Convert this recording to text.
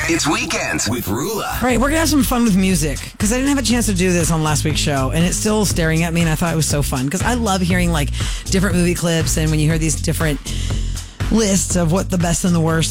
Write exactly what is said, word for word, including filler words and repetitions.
It's Weekends with Rula. All right, we're going to have some fun with music because I didn't have a chance to do this on last week's show, and it's still staring at me, and I thought it was so fun because I love hearing like different movie clips, and when you hear these different lists of what the best and the worst